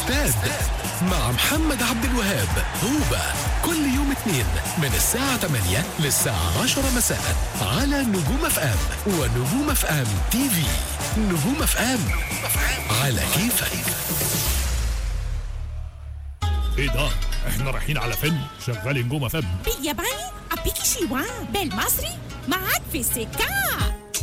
الاستاد مع محمد عبد الوهاب. هوبا كل يوم اثنين من الساعة 8 للساعة 10 مساء على نجوم اف ام ونجوم اف ام تي في. نجوم اف ام على كيفك. ايه ده؟ احنا رايحين على فيلم شغال نجوم اف ام بالياباني؟ أبيكي شيوان بالمصري معاك في السكة.